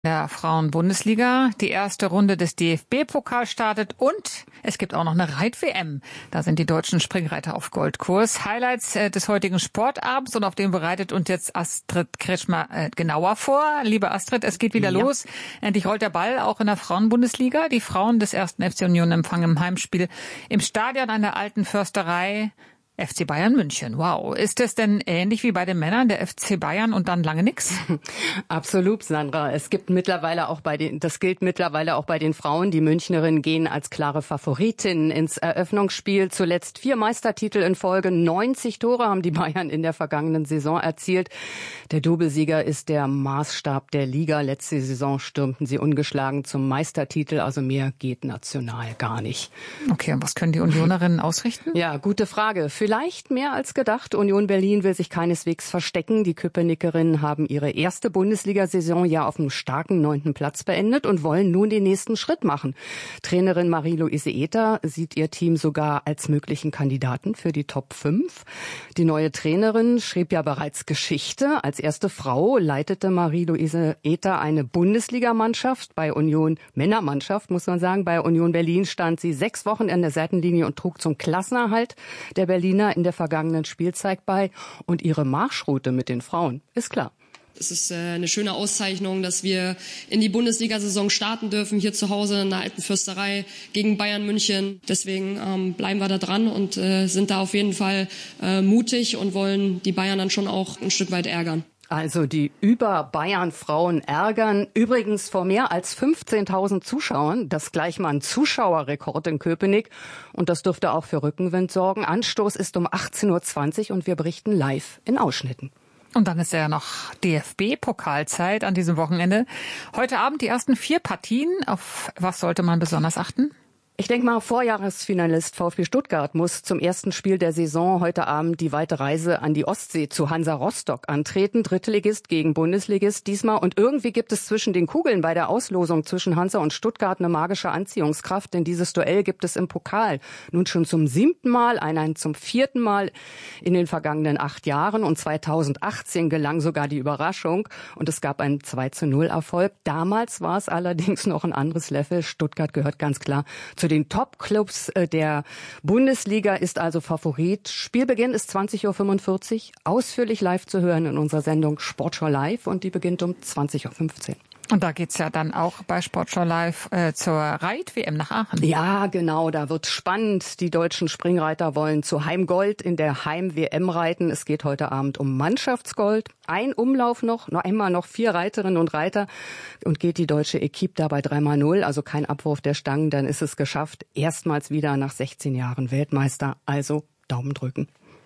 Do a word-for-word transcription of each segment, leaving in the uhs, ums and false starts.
Der Frauen-Bundesliga. Die erste Runde des D F B-Pokals startet und es gibt auch noch eine Reit-W M. Da sind die deutschen Springreiter auf Goldkurs. Highlights äh, des heutigen Sportabends und auf dem bereitet uns jetzt Astrid Kretschmer äh, genauer vor. Liebe Astrid, es geht wieder ja. los. Endlich rollt der Ball auch in der Frauen-Bundesliga. Die Frauen des ersten F C Union empfangen im Heimspiel im Stadion an der Alten Försterei F C Bayern München. Wow. Ist es denn ähnlich wie bei den Männern, der F C Bayern und dann lange nix? Absolut, Sandra. Es gibt mittlerweile auch bei den, das gilt mittlerweile auch bei den Frauen. Die Münchnerinnen gehen als klare Favoritinnen ins Eröffnungsspiel. Zuletzt vier Meistertitel in Folge. neunzig Tore haben die Bayern in der vergangenen Saison erzielt. Der Doublesieger ist der Maßstab der Liga. Letzte Saison stürmten sie ungeschlagen zum Meistertitel. Also mehr geht national gar nicht. Okay, und was können die Unionerinnen ausrichten? Ja, gute Frage. Vielleicht mehr als gedacht. Union Berlin will sich keineswegs verstecken. Die Köpenickerinnen haben ihre erste Bundesliga-Saison ja auf einem starken neunten Platz beendet und wollen nun den nächsten Schritt machen. Trainerin Marie-Louise Ether sieht ihr Team sogar als möglichen Kandidaten für die Top fünf. Die neue Trainerin schrieb ja bereits Geschichte. Als erste Frau leitete Marie-Louise Ether eine Bundesligamannschaft bei Union, Männermannschaft muss man sagen. Bei Union Berlin stand sie sechs Wochen an der Seitenlinie und trug zum Klassenerhalt der Berliner in der vergangenen Spielzeit bei. Und ihre Marschroute mit den Frauen ist klar. Es ist eine schöne Auszeichnung, dass wir in die Bundesliga-Saison starten dürfen, hier zu Hause in der Alten Försterei gegen Bayern München. Deswegen ähm, bleiben wir da dran und äh, sind da auf jeden Fall äh, mutig und wollen die Bayern dann schon auch ein Stück weit ärgern. Also die Über-Bayern-Frauen ärgern. Übrigens vor mehr als fünfzehntausend Zuschauern. Das gleich mal ein Zuschauerrekord in Köpenick. Und das dürfte auch für Rückenwind sorgen. Anstoß ist um achtzehn Uhr zwanzig und wir berichten live in Ausschnitten. Und dann ist ja noch D F B-Pokalzeit an diesem Wochenende. Heute Abend die ersten vier Partien. Auf was sollte man besonders achten? Ich denke mal, Vorjahresfinalist VfB Stuttgart muss zum ersten Spiel der Saison heute Abend die weite Reise an die Ostsee zu Hansa Rostock antreten. Drittligist gegen Bundesligist diesmal. Und irgendwie gibt es zwischen den Kugeln bei der Auslosung zwischen Hansa und Stuttgart eine magische Anziehungskraft. Denn dieses Duell gibt es im Pokal nun schon zum siebten Mal, einen zum vierten Mal in den vergangenen acht Jahren. Und zweitausendachtzehn gelang sogar die Überraschung. Und es gab einen zwei zu null Erfolg. Damals war es allerdings noch ein anderes Level. Stuttgart gehört ganz klar zu den Top-Clubs der Bundesliga, ist also Favorit. Spielbeginn ist zwanzig Uhr fünfundvierzig, ausführlich live zu hören in unserer Sendung Sportschau Live und die beginnt um zwanzig Uhr fünfzehn. Und da geht's ja dann auch bei Sportschau Live äh, zur Reit-W M nach Aachen. Ja, genau, da wird's spannend. Die deutschen Springreiter wollen zu Heimgold in der Heim-W M reiten. Es geht heute Abend um Mannschaftsgold. Ein Umlauf noch, noch einmal noch vier Reiterinnen und Reiter. Und geht die deutsche Equipe dabei drei mal null, also kein Abwurf der Stangen, dann ist es geschafft. Erstmals wieder nach sechzehn Jahren Weltmeister. Also Daumen drücken.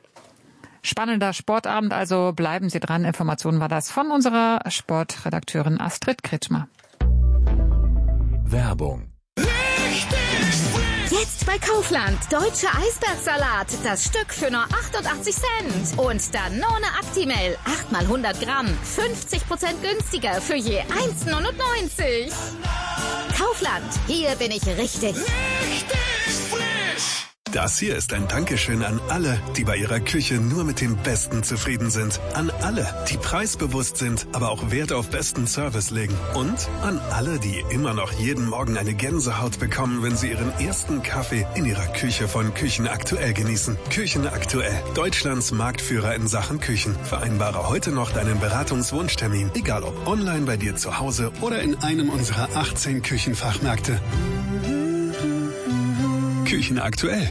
Spannender Sportabend, also bleiben Sie dran. Informationen war das von unserer Sportredakteurin Astrid Kretschmer. Werbung. Jetzt bei Kaufland. Deutscher Eisbergsalat. Das Stück für nur achtundachtzig Cent. Und Danone Actimel. acht mal hundert Gramm. fünfzig Prozent günstiger für je eins neunundneunzig. Kaufland. Hier bin ich richtig. Richtig frisch. Das hier ist ein Dankeschön an alle, die bei ihrer Küche nur mit dem Besten zufrieden sind. An alle, die preisbewusst sind, aber auch Wert auf besten Service legen. Und an alle, die immer noch jeden Morgen eine Gänsehaut bekommen, wenn sie ihren ersten Kaffee in ihrer Küche von Küchen Aktuell genießen. Küchen Aktuell, Deutschlands Marktführer in Sachen Küchen. Vereinbare heute noch deinen Beratungswunschtermin, egal ob online bei dir zu Hause oder in einem unserer achtzehn Küchenfachmärkte. Küchen Aktuell.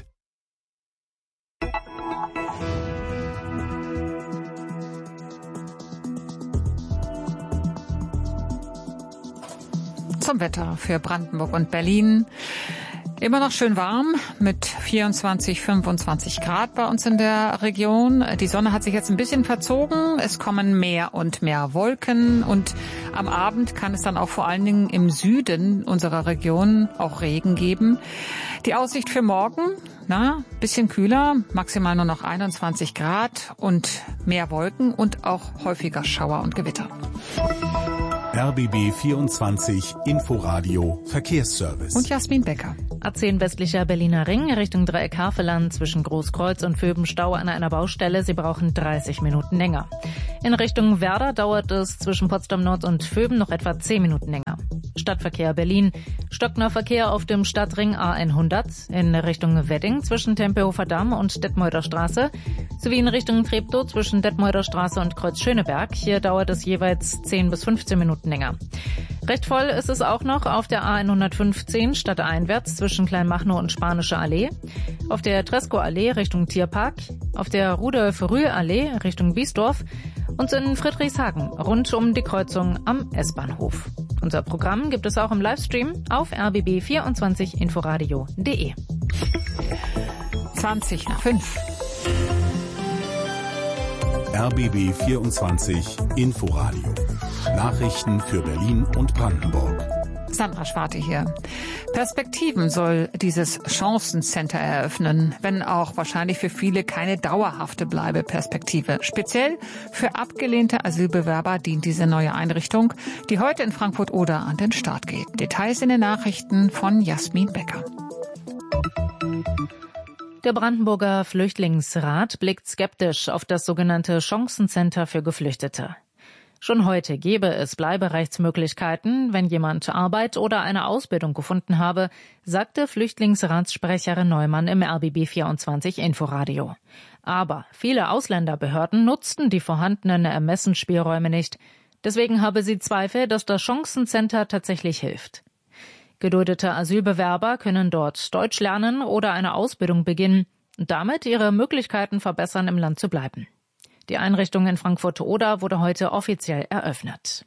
Zum Wetter für Brandenburg und Berlin. Immer noch schön warm mit vierundzwanzig, fünfundzwanzig Grad bei uns in der Region. Die Sonne hat sich jetzt ein bisschen verzogen. Es kommen mehr und mehr Wolken und am Abend kann es dann auch vor allen Dingen im Süden unserer Region auch Regen geben. Die Aussicht für morgen, na, bisschen kühler, maximal nur noch einundzwanzig Grad und mehr Wolken und auch häufiger Schauer und Gewitter. R B B vierundzwanzig Inforadio Verkehrsservice. Und Jasmin Becker. A zehn westlicher Berliner Ring Richtung Dreieck Havelland zwischen Großkreuz und Vöbenstau an einer Baustelle. Sie brauchen dreißig Minuten länger. In Richtung Werder dauert es zwischen Potsdam Nord und Vöben noch etwa zehn Minuten länger. Stadtverkehr Berlin. Stockner Verkehr auf dem Stadtring A hundert in Richtung Wedding zwischen Tempelhofer Damm und Detmolder Straße sowie in Richtung Treptow zwischen Detmolder Straße und Kreuz Schöneberg. Hier dauert es jeweils zehn bis fünfzehn Minuten länger. Recht voll ist es auch noch auf der A hundertfünfzehn stadteinwärts zwischen Kleinmachnow und Spanische Allee, auf der Tresco-Allee Richtung Tierpark, auf der Rudolf-Rühl-Allee Richtung Biesdorf und in Friedrichshagen rund um die Kreuzung am S-Bahnhof. Unser Programm gibt es auch im Livestream auf r b b vierundzwanzig inforadio punkt de. zwanzig nach fünf. R B B vierundzwanzig Inforadio. Nachrichten für Berlin und Brandenburg. Sandra Schwarte hier. Perspektiven soll dieses Chancencenter eröffnen, wenn auch wahrscheinlich für viele keine dauerhafte Bleibeperspektive. Speziell für abgelehnte Asylbewerber dient diese neue Einrichtung, die heute in Frankfurt-Oder an den Start geht. Details in den Nachrichten von Jasmin Becker. Der Brandenburger Flüchtlingsrat blickt skeptisch auf das sogenannte Chancencenter für Geflüchtete. Schon heute gäbe es Bleiberechtsmöglichkeiten, wenn jemand Arbeit oder eine Ausbildung gefunden habe, sagte Flüchtlingsratssprecherin Neumann im R B B vierundzwanzig Inforadio. Aber viele Ausländerbehörden nutzten die vorhandenen Ermessensspielräume nicht. Deswegen habe sie Zweifel, dass das Chancencenter tatsächlich hilft. Geduldete Asylbewerber können dort Deutsch lernen oder eine Ausbildung beginnen und damit ihre Möglichkeiten verbessern, im Land zu bleiben. Die Einrichtung in Frankfurt-Oder wurde heute offiziell eröffnet.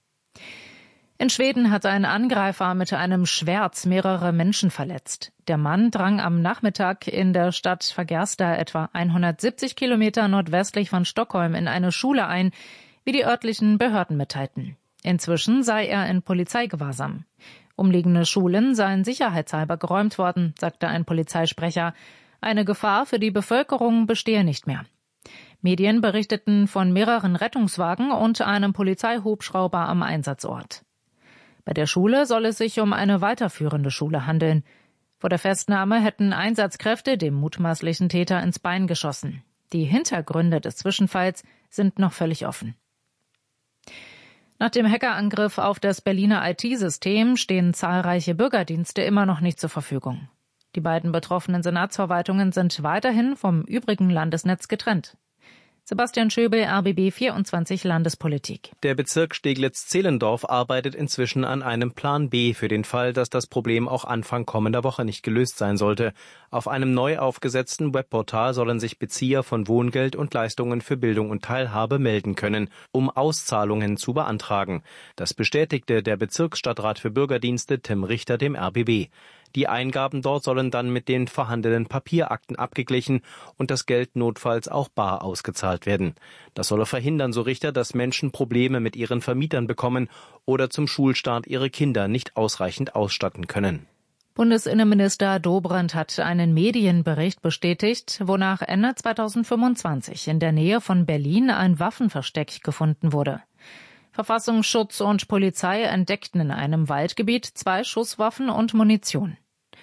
In Schweden hat ein Angreifer mit einem Schwert mehrere Menschen verletzt. Der Mann drang am Nachmittag in der Stadt Fagersta, etwa hundertsiebzig Kilometer nordwestlich von Stockholm, in eine Schule ein, wie die örtlichen Behörden mitteilten. Inzwischen sei er in Polizeigewahrsam. Umliegende Schulen seien sicherheitshalber geräumt worden, sagte ein Polizeisprecher. Eine Gefahr für die Bevölkerung bestehe nicht mehr. Medien berichteten von mehreren Rettungswagen und einem Polizeihubschrauber am Einsatzort. Bei der Schule soll es sich um eine weiterführende Schule handeln. Vor der Festnahme hätten Einsatzkräfte dem mutmaßlichen Täter ins Bein geschossen. Die Hintergründe des Zwischenfalls sind noch völlig offen. Nach dem Hackerangriff auf das Berliner I T-System stehen zahlreiche Bürgerdienste immer noch nicht zur Verfügung. Die beiden betroffenen Senatsverwaltungen sind weiterhin vom übrigen Landesnetz getrennt. Sebastian Schöbel, R B B vierundzwanzig Landespolitik. Der Bezirk Steglitz-Zehlendorf arbeitet inzwischen an einem Plan B für den Fall, dass das Problem auch Anfang kommender Woche nicht gelöst sein sollte. Auf einem neu aufgesetzten Webportal sollen sich Bezieher von Wohngeld und Leistungen für Bildung und Teilhabe melden können, um Auszahlungen zu beantragen. Das bestätigte der Bezirksstadtrat für Bürgerdienste Tim Richter dem R B B. Die Eingaben dort sollen dann mit den vorhandenen Papierakten abgeglichen und das Geld notfalls auch bar ausgezahlt werden. Das solle verhindern, so Richter, dass Menschen Probleme mit ihren Vermietern bekommen oder zum Schulstart ihre Kinder nicht ausreichend ausstatten können. Bundesinnenminister Dobrindt hat einen Medienbericht bestätigt, wonach Ende zweitausendfünfundzwanzig in der Nähe von Berlin ein Waffenversteck gefunden wurde. Verfassungsschutz und Polizei entdeckten in einem Waldgebiet zwei Schusswaffen und Munition.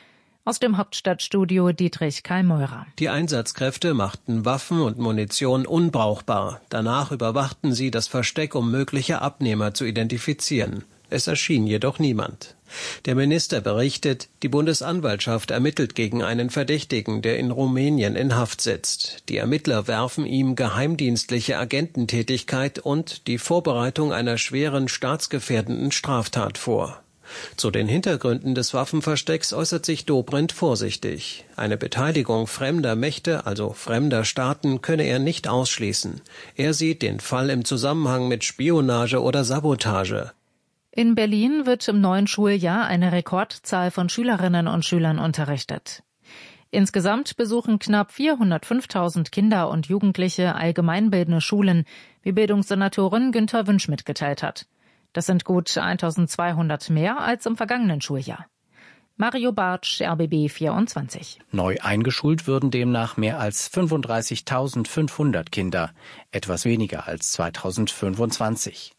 Aus dem Hauptstadtstudio Dietrich Kallmeurer. Die Einsatzkräfte machten Waffen und Munition unbrauchbar. Danach überwachten sie das Versteck, um mögliche Abnehmer zu identifizieren. Es erschien jedoch niemand. Der Minister berichtet, die Bundesanwaltschaft ermittelt gegen einen Verdächtigen, der in Rumänien in Haft sitzt. Die Ermittler werfen ihm geheimdienstliche Agententätigkeit und die Vorbereitung einer schweren staatsgefährdenden Straftat vor. Zu den Hintergründen des Waffenverstecks äußert sich Dobrindt vorsichtig. Eine Beteiligung fremder Mächte, also fremder Staaten, könne er nicht ausschließen. Er sieht den Fall im Zusammenhang mit Spionage oder Sabotage. In Berlin wird im neuen Schuljahr eine Rekordzahl von Schülerinnen und Schülern unterrichtet. Insgesamt besuchen knapp vierhundertfünftausend Kinder und Jugendliche allgemeinbildende Schulen, wie Bildungssenatorin Günther Wünsch mitgeteilt hat. Das sind gut eintausendzweihundert mehr als im vergangenen Schuljahr. Mario Bartsch, R B B vierundzwanzig. Neu eingeschult würden demnach mehr als fünfunddreißigtausendfünfhundert Kinder, etwas weniger als zweitausendfünfundzwanzig.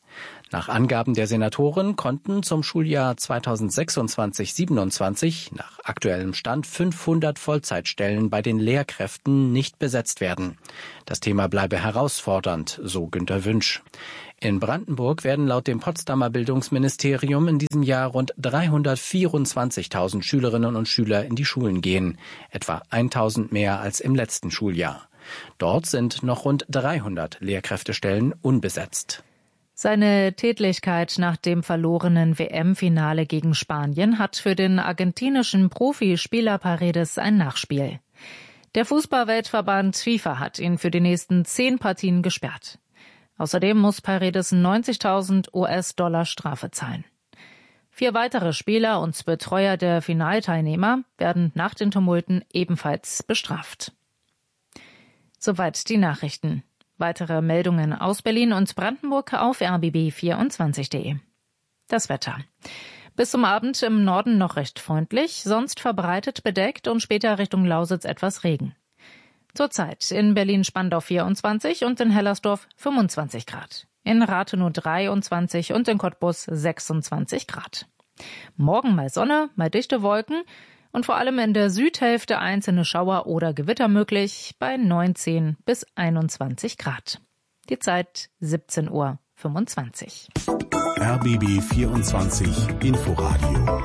Nach Angaben der Senatoren konnten zum Schuljahr zweitausendsechsundzwanzig siebenundzwanzig nach aktuellem Stand fünfhundert Vollzeitstellen bei den Lehrkräften nicht besetzt werden. Das Thema bleibe herausfordernd, so Günter Wünsch. In Brandenburg werden laut dem Potsdamer Bildungsministerium in diesem Jahr rund dreihundertvierundzwanzigtausend Schülerinnen und Schüler in die Schulen gehen, etwa tausend mehr als im letzten Schuljahr. Dort sind noch rund dreihundert Lehrkräftestellen unbesetzt. Seine Tätlichkeit nach dem verlorenen W M-Finale gegen Spanien hat für den argentinischen Profispieler Paredes ein Nachspiel. Der Fußballweltverband FIFA hat ihn für die nächsten zehn Partien gesperrt. Außerdem muss Paredes neunzigtausend U S-Dollar Strafe zahlen. Vier weitere Spieler und Betreuer der Finalteilnehmer werden nach den Tumulten ebenfalls bestraft. Soweit die Nachrichten. Weitere Meldungen aus Berlin und Brandenburg auf r b b vierundzwanzig punkt de. Das Wetter. Bis zum Abend im Norden noch recht freundlich, sonst verbreitet bedeckt und später Richtung Lausitz etwas Regen. Zurzeit in Berlin-Spandau vierundzwanzig und in Hellersdorf fünfundzwanzig Grad. In Rathenow dreiundzwanzig und in Cottbus sechsundzwanzig Grad. Morgen mal Sonne, mal dichte Wolken und vor allem in der Südhälfte einzelne Schauer oder Gewitter möglich bei neunzehn bis einundzwanzig Grad. Die Zeit siebzehn Uhr fünfundzwanzig. R B B vierundzwanzig Inforadio.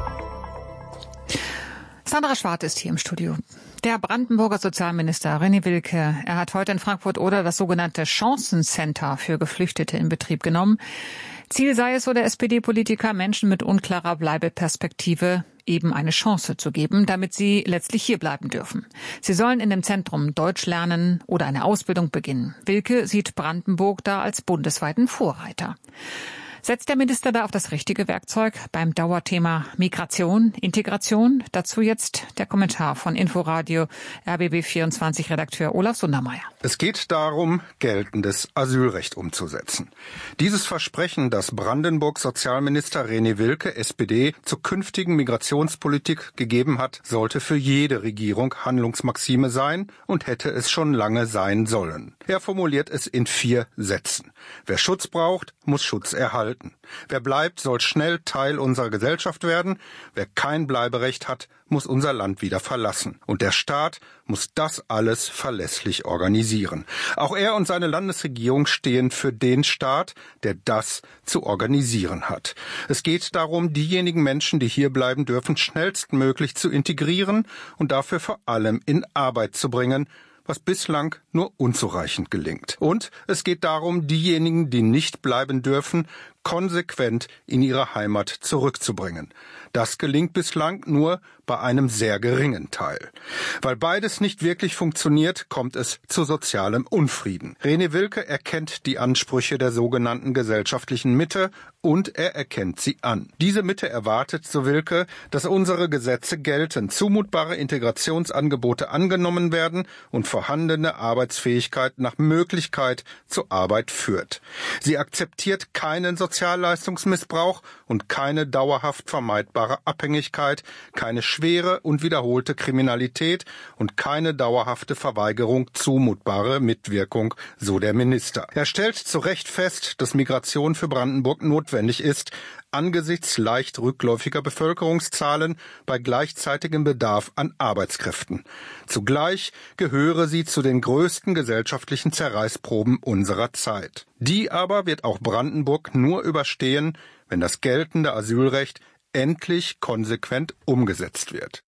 Sandra Schwarz ist hier im Studio. Der Brandenburger Sozialminister René Wilke, er hat heute in Frankfurt-Oder das sogenannte Chancencenter für Geflüchtete in Betrieb genommen. Ziel sei es, so der S P D-Politiker, Menschen mit unklarer Bleibeperspektive eben eine Chance zu geben, damit sie letztlich hier bleiben dürfen. Sie sollen in dem Zentrum Deutsch lernen oder eine Ausbildung beginnen. Wilke sieht Brandenburg da als bundesweiten Vorreiter. Setzt der Minister da auf das richtige Werkzeug beim Dauerthema Migration, Integration? Dazu jetzt der Kommentar von Inforadio R B B vierundzwanzig Redakteur Olaf Sundermeier. Es geht darum, geltendes Asylrecht umzusetzen. Dieses Versprechen, das Brandenburgs Sozialminister René Wilke, S P D, zur künftigen Migrationspolitik gegeben hat, sollte für jede Regierung Handlungsmaxime sein und hätte es schon lange sein sollen. Er formuliert es in vier Sätzen. Wer Schutz braucht, muss Schutz erhalten. Wer bleibt, soll schnell Teil unserer Gesellschaft werden. Wer kein Bleiberecht hat, muss unser Land wieder verlassen. Und der Staat muss das alles verlässlich organisieren. Auch er und seine Landesregierung stehen für den Staat, der das zu organisieren hat. Es geht darum, diejenigen Menschen, die hier bleiben dürfen, schnellstmöglich zu integrieren und dafür vor allem in Arbeit zu bringen, was bislang nur unzureichend gelingt. Und es geht darum, diejenigen, die nicht bleiben dürfen, konsequent in ihre Heimat zurückzubringen. Das gelingt bislang nur bei einem sehr geringen Teil. Weil beides nicht wirklich funktioniert, kommt es zu sozialem Unfrieden. René Wilke erkennt die Ansprüche der sogenannten gesellschaftlichen Mitte und er erkennt sie an. Diese Mitte erwartet, so Wilke, dass unsere Gesetze gelten, zumutbare Integrationsangebote angenommen werden und vorhandene Arbeitsfähigkeit nach Möglichkeit zur Arbeit führt. Sie akzeptiert keinen Sozialleistungsmissbrauch und keine dauerhaft vermeidbare Abhängigkeit, keine schwere und wiederholte Kriminalität und keine dauerhafte Verweigerung zumutbare Mitwirkung, so der Minister. Er stellt zu Recht fest, dass Migration für Brandenburg notwendig ist, angesichts leicht rückläufiger Bevölkerungszahlen bei gleichzeitigem Bedarf an Arbeitskräften. Zugleich gehöre sie zu den größten gesellschaftlichen Zerreißproben unserer Zeit. Die aber wird auch Brandenburg nur überstehen, wenn das geltende Asylrecht endlich konsequent umgesetzt wird.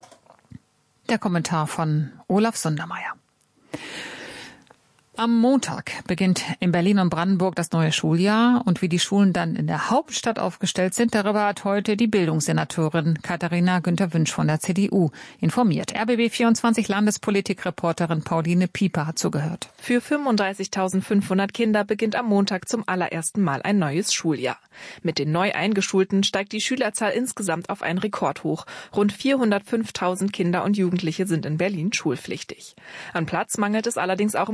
Der Kommentar von Olaf Sundermeier. Am Montag beginnt in Berlin und Brandenburg das neue Schuljahr und wie die Schulen dann in der Hauptstadt aufgestellt sind, darüber hat heute die Bildungssenatorin Katharina Günther-Wünsch von der C D U informiert. R B B vierundzwanzig Landespolitik-Reporterin Pauline Pieper hat zugehört. Für fünfunddreißigtausendfünfhundert Kinder beginnt am Montag zum allerersten Mal ein neues Schuljahr. Mit den neu Eingeschulten steigt die Schülerzahl insgesamt auf ein Rekordhoch. Rund vierhundertfünftausend Kinder und Jugendliche sind in Berlin schulpflichtig. An Platz mangelt es allerdings auch im kommenden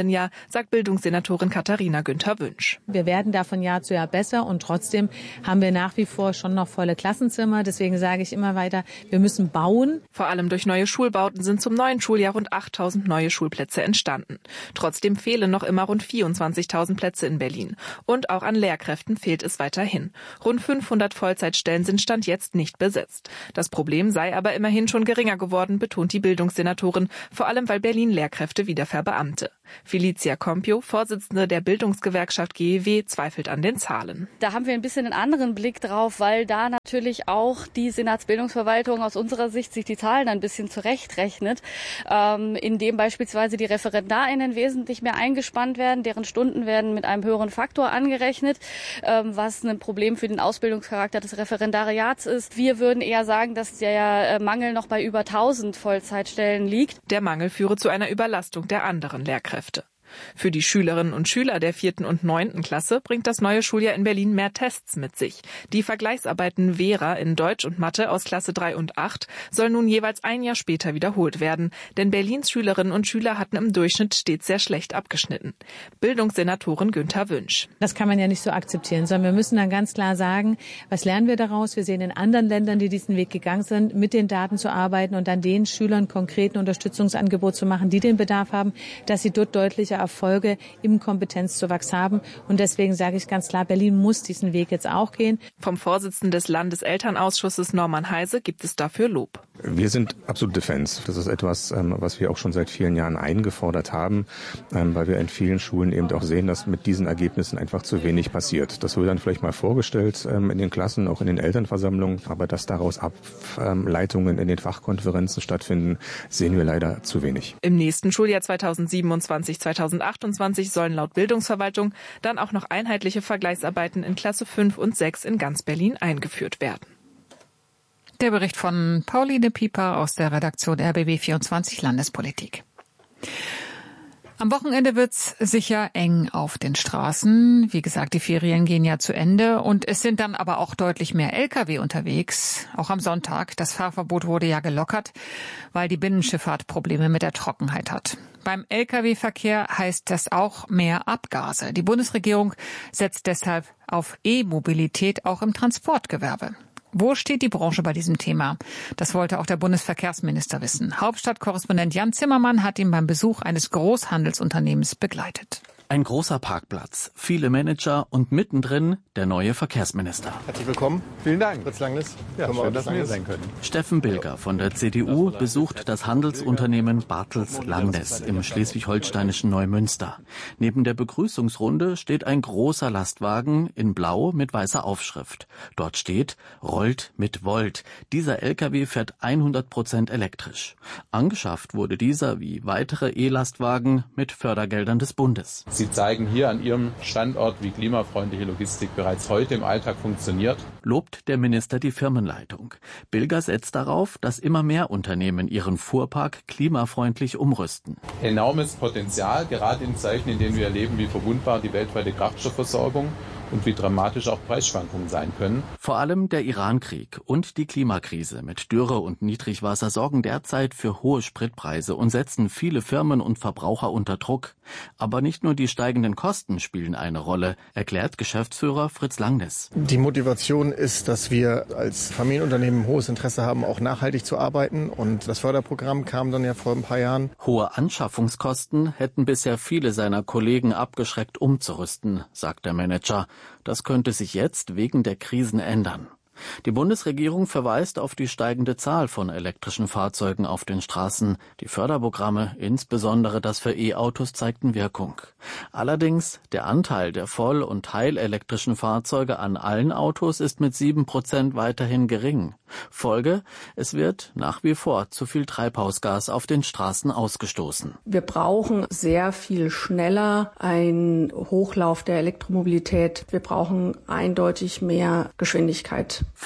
nächsten Jahr, sagt Bildungssenatorin Katharina Günther-Wünsch. Wir werden da von Jahr zu Jahr besser und trotzdem haben wir nach wie vor schon noch volle Klassenzimmer. Deswegen sage ich immer weiter, wir müssen bauen. Vor allem durch neue Schulbauten sind zum neuen Schuljahr rund achttausend neue Schulplätze entstanden. Trotzdem fehlen noch immer rund vierundzwanzigtausend Plätze in Berlin. Und auch an Lehrkräften fehlt es weiterhin. Rund fünfhundert Vollzeitstellen sind Stand jetzt nicht besetzt. Das Problem sei aber immerhin schon geringer geworden, betont die Bildungssenatorin, vor allem weil Berlin Lehrkräfte wieder verbeamte. Felicia Compio, Vorsitzende der Bildungsgewerkschaft G E W, zweifelt an den Zahlen. Da haben wir ein bisschen einen anderen Blick drauf, weil da natürlich auch die Senatsbildungsverwaltung aus unserer Sicht sich die Zahlen ein bisschen zurechtrechnet, ähm, indem beispielsweise die ReferendarInnen wesentlich mehr eingespannt werden, deren Stunden werden mit einem höheren Faktor angerechnet, ähm, was ein Problem für den Ausbildungscharakter des Referendariats ist. Wir würden eher sagen, dass der Mangel noch bei über tausend Vollzeitstellen liegt. Der Mangel führe zu einer Überlastung der anderen Lehrkräfte. Für die Schülerinnen und Schüler der vierten und neunten Klasse bringt das neue Schuljahr in Berlin mehr Tests mit sich. Die Vergleichsarbeiten Vera in Deutsch und Mathe aus Klasse drei und acht sollen nun jeweils ein Jahr später wiederholt werden, denn Berlins Schülerinnen und Schüler hatten im Durchschnitt stets sehr schlecht abgeschnitten. Bildungssenatorin Günther-Wünsch. Das kann man ja nicht so akzeptieren, sondern wir müssen dann ganz klar sagen, was lernen wir daraus? Wir sehen in anderen Ländern, die diesen Weg gegangen sind, mit den Daten zu arbeiten und dann den Schülern konkreten Unterstützungsangebot zu machen, die den Bedarf haben, dass sie dort deutlicher Erfolge im Kompetenzzuwachs haben. Und deswegen sage ich ganz klar, Berlin muss diesen Weg jetzt auch gehen. Vom Vorsitzenden des Landeselternausschusses Norman Heise gibt es dafür Lob. Wir sind absolute Fans. Das ist etwas, was wir auch schon seit vielen Jahren eingefordert haben, weil wir in vielen Schulen eben auch sehen, dass mit diesen Ergebnissen einfach zu wenig passiert. Das wird dann vielleicht mal vorgestellt in den Klassen, auch in den Elternversammlungen, aber dass daraus Ableitungen in den Fachkonferenzen stattfinden, sehen wir leider zu wenig. Im nächsten Schuljahr zweitausendsiebenundzwanzig zweitausendachtundzwanzig sollen laut Bildungsverwaltung dann auch noch einheitliche Vergleichsarbeiten in Klasse fünf und sechs in ganz Berlin eingeführt werden. Der Bericht von Pauline Pieper aus der Redaktion R B B vierundzwanzig Landespolitik. Am Wochenende wird's sicher eng auf den Straßen. Wie gesagt, die Ferien gehen ja zu Ende und es sind dann aber auch deutlich mehr L K W unterwegs, auch am Sonntag. Das Fahrverbot wurde ja gelockert, weil die Binnenschifffahrt Probleme mit der Trockenheit hat. Beim L K W-Verkehr heißt das auch mehr Abgase. Die Bundesregierung setzt deshalb auf E-Mobilität auch im Transportgewerbe. Wo steht die Branche bei diesem Thema? Das wollte auch der Bundesverkehrsminister wissen. Hauptstadtkorrespondent Jan Zimmermann hat ihn beim Besuch eines Großhandelsunternehmens begleitet. Ein großer Parkplatz, viele Manager und mittendrin der neue Verkehrsminister. Herzlich willkommen. Vielen Dank, Fritz Langnes. Ja, schön, dass wir hier sein können. Steffen Bilger von der C D U besucht das Handelsunternehmen Bartels Langnes im schleswig-holsteinischen Neumünster. Neben der Begrüßungsrunde steht ein großer Lastwagen in Blau mit weißer Aufschrift. Dort steht, rollt mit Volt. Dieser L K W fährt hundert Prozent elektrisch. Angeschafft wurde dieser wie weitere E-Lastwagen mit Fördergeldern des Bundes. Sie zeigen hier an Ihrem Standort, wie klimafreundliche Logistik bereits heute im Alltag funktioniert. Lobt der Minister die Firmenleitung. Bilger setzt darauf, dass immer mehr Unternehmen ihren Fuhrpark klimafreundlich umrüsten. Enormes Potenzial, gerade in Zeiten, in denen wir erleben, wie verwundbar die weltweite Kraftstoffversorgung und wie dramatisch auch Preisschwankungen sein können. Vor allem der Irankrieg und die Klimakrise mit Dürre und Niedrigwasser sorgen derzeit für hohe Spritpreise und setzen viele Firmen und Verbraucher unter Druck. Aber nicht nur die steigenden Kosten spielen eine Rolle, erklärt Geschäftsführer Fritz Langnes. Die Motivation ist, dass wir als Familienunternehmen hohes Interesse haben, auch nachhaltig zu arbeiten. Und das Förderprogramm kam dann ja vor ein paar Jahren. Hohe Anschaffungskosten hätten bisher viele seiner Kollegen abgeschreckt, umzurüsten, sagt der Manager. Das könnte sich jetzt wegen der Krisen ändern. Die Bundesregierung verweist auf die steigende Zahl von elektrischen Fahrzeugen auf den Straßen. Die Förderprogramme, insbesondere das für E-Autos, zeigten Wirkung. Allerdings, der Anteil der voll- und teilelektrischen Fahrzeuge an allen Autos ist mit sieben Prozent weiterhin gering. Folge, es wird nach wie vor zu viel Treibhausgas auf den Straßen ausgestoßen. Wir brauchen sehr viel schneller einen Hochlauf der Elektromobilität. Wir brauchen eindeutig mehr Geschwindigkeit.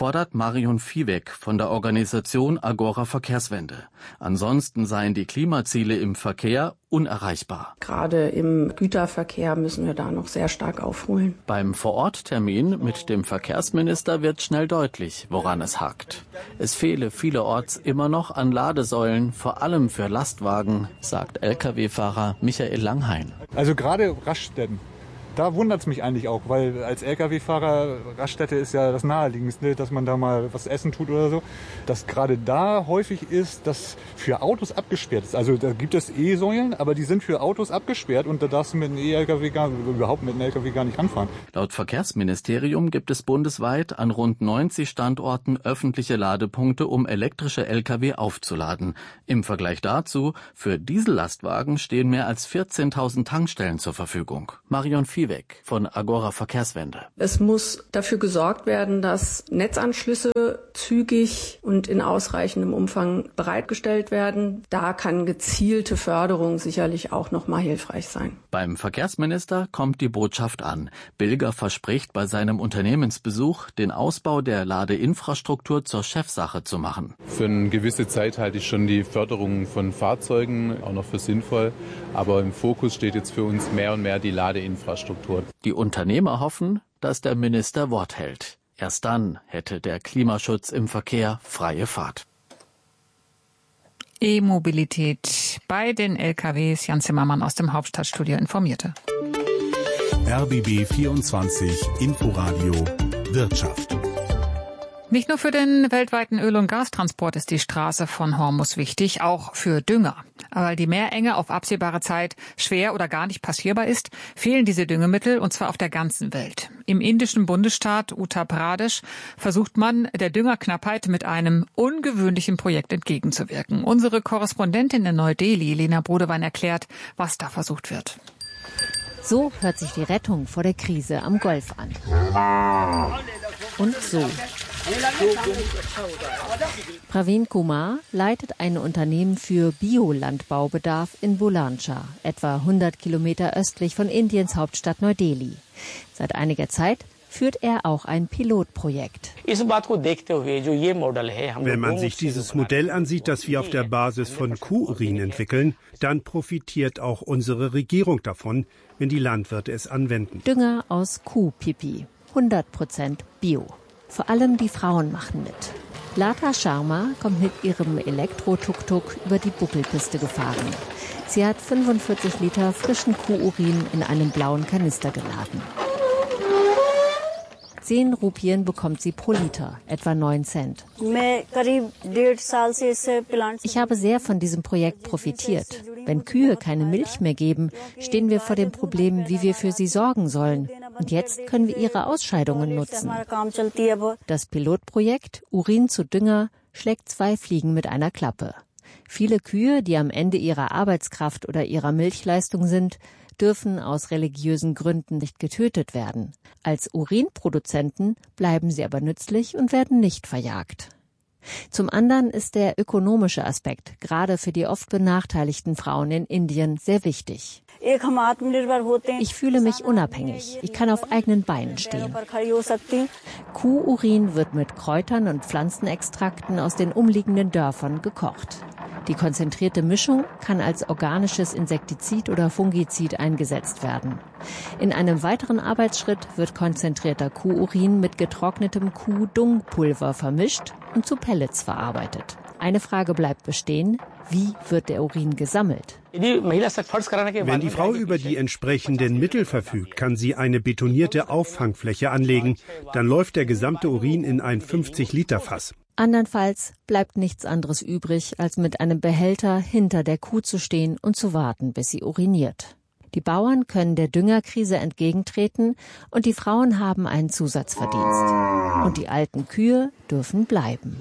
fordert Marion Viehweg von der Organisation Agora Verkehrswende. Ansonsten seien die Klimaziele im Verkehr unerreichbar. Gerade im Güterverkehr müssen wir da noch sehr stark aufholen. Beim Vororttermin mit dem Verkehrsminister wird schnell deutlich, woran es hakt. Es fehle vielerorts immer noch an Ladesäulen, vor allem für Lastwagen, sagt L K W-Fahrer Michael Langhain. Also gerade Raststätten. Da wundert es mich eigentlich auch, weil als L K W-Fahrer, Raststätte ist ja das Naheliegendste, dass man da mal was essen tut oder so. Dass gerade da häufig ist, dass für Autos abgesperrt ist. Also da gibt es E-Säulen, aber die sind für Autos abgesperrt und da darfst du mit einem E-L K W gar, überhaupt mit einem L K W gar nicht ranfahren. Laut Verkehrsministerium gibt es bundesweit an rund neunzig Standorten öffentliche Ladepunkte, um elektrische L K W aufzuladen. Im Vergleich dazu, für Diesellastwagen stehen mehr als vierzehntausend Tankstellen zur Verfügung. Marion Viehweg von Agora Verkehrswende. Es muss dafür gesorgt werden, dass Netzanschlüsse zügig und in ausreichendem Umfang bereitgestellt werden. Da kann gezielte Förderung sicherlich auch noch mal hilfreich sein. Beim Verkehrsminister kommt die Botschaft an. Bilger verspricht bei seinem Unternehmensbesuch, den Ausbau der Ladeinfrastruktur zur Chefsache zu machen. Für eine gewisse Zeit halte ich schon die Förderung von Fahrzeugen auch noch für sinnvoll. Aber im Fokus steht jetzt für uns mehr und mehr die Ladeinfrastruktur. Die Unternehmer hoffen, dass der Minister Wort hält. Erst dann hätte der Klimaschutz im Verkehr freie Fahrt. E-Mobilität bei den L K Ws. Jan Zimmermann aus dem Hauptstadtstudio informierte. R B B vierundzwanzig Inforadio Wirtschaft. Nicht nur für den weltweiten Öl- und Gastransport ist die Straße von Hormuz wichtig, auch für Dünger. Weil die Meerenge auf absehbare Zeit schwer oder gar nicht passierbar ist, fehlen diese Düngemittel, und zwar auf der ganzen Welt. Im indischen Bundesstaat Uttar Pradesh versucht man, der Düngerknappheit mit einem ungewöhnlichen Projekt entgegenzuwirken. Unsere Korrespondentin in Neu-Delhi, Lena Brodewein, erklärt, was da versucht wird. So hört sich die Rettung vor der Krise am Golf an. Und so. Praveen Kumar leitet ein Unternehmen für Biolandbaubedarf in Bulanshahr, etwa hundert Kilometer östlich von Indiens Hauptstadt Neu-Delhi. Seit einiger Zeit führt er auch ein Pilotprojekt. Wenn man sich dieses Modell ansieht, das wir auf der Basis von Kuhurin entwickeln, dann profitiert auch unsere Regierung davon, wenn die Landwirte es anwenden. Dünger aus Kuhpipi, hundert Prozent Bio. Vor allem die Frauen machen mit. Lata Sharma kommt mit ihrem Elektro-Tuk-Tuk über die Buckelpiste gefahren. Sie hat fünfundvierzig Liter frischen Kuhurin in einem blauen Kanister geladen. Zehn Rupien bekommt sie pro Liter, etwa neun Cent. Ich habe sehr von diesem Projekt profitiert. Wenn Kühe keine Milch mehr geben, stehen wir vor dem Problem, wie wir für sie sorgen sollen. Und jetzt können wir ihre Ausscheidungen nutzen. Das Pilotprojekt Urin zu Dünger schlägt zwei Fliegen mit einer Klappe. Viele Kühe, die am Ende ihrer Arbeitskraft oder ihrer Milchleistung sind, dürfen aus religiösen Gründen nicht getötet werden. Als Urinproduzenten bleiben sie aber nützlich und werden nicht verjagt. Zum anderen ist der ökonomische Aspekt, gerade für die oft benachteiligten Frauen in Indien, sehr wichtig. Ich fühle mich unabhängig. Ich kann auf eigenen Beinen stehen. Kuhurin wird mit Kräutern und Pflanzenextrakten aus den umliegenden Dörfern gekocht. Die konzentrierte Mischung kann als organisches Insektizid oder Fungizid eingesetzt werden. In einem weiteren Arbeitsschritt wird konzentrierter Kuhurin mit getrocknetem Kuhdungpulver vermischt und zu Pellets verarbeitet. Eine Frage bleibt bestehen: Wie wird der Urin gesammelt? Wenn die Frau über die entsprechenden Mittel verfügt, kann sie eine betonierte Auffangfläche anlegen. Dann läuft der gesamte Urin in ein fünfzig Liter Fass. Andernfalls bleibt nichts anderes übrig, als mit einem Behälter hinter der Kuh zu stehen und zu warten, bis sie uriniert. Die Bauern können der Düngerkrise entgegentreten und die Frauen haben einen Zusatzverdienst. Und die alten Kühe dürfen bleiben.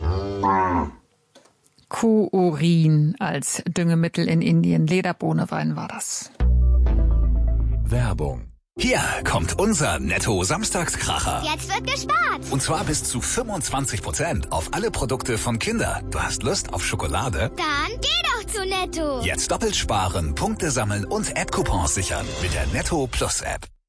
Kuhurin als Düngemittel in Indien. Lederbohnewein war das. Werbung. Hier kommt unser Netto-Samstagskracher. Jetzt wird gespart. Und zwar bis zu fünfundzwanzig Prozent auf alle Produkte von Kinder. Du hast Lust auf Schokolade? Dann geh doch zu Netto. Jetzt doppelt sparen, Punkte sammeln und App-Coupons sichern mit der Netto Plus App.